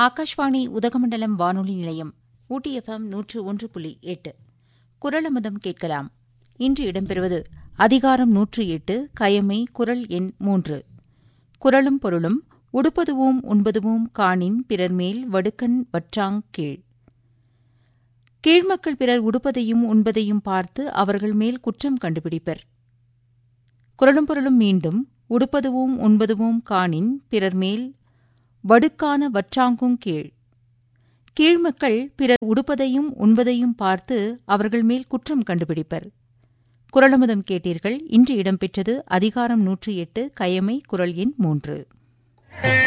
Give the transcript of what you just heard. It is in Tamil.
ஆகாஷ்வாணி உதகமண்டலம் வானொலி நிலையம் ஊட்டி எஃப்எம் 101.8 குரலமுதம் கேட்கலாம். இன்று இடம்பெறுவது அதிகாரம் 108 கயமை குரல் எண் 3. குரலும் பொருளும் உடுப்பதுவும் உண்பதுவும் காணின் பிறர்மேல் வடுக்கண் வற்றாங் கீழ். கீழ்மக்கள் பிறர் உடுப்பதையும் உண்பதையும் பார்த்து அவர்கள் மேல் குற்றம் கண்டுபிடிப்பர். குரலும் பொருளும் மீண்டும் உடுப்பதுவும் உண்பதுவும் காணின் பிறர்மேல் வடுக்கான வற்றாங்குங் கீழ். கீழ்மக்கள் பிறர் உடுப்பதையும் உண்பதையும் பார்த்து அவர்கள் மேல் குற்றம் கண்டுபிடிப்பர். குரலமுதம் கேட்டீர்கள். இன்று இடம்பெற்றது அதிகாரம் 108 கயமை குரல் எண் 3.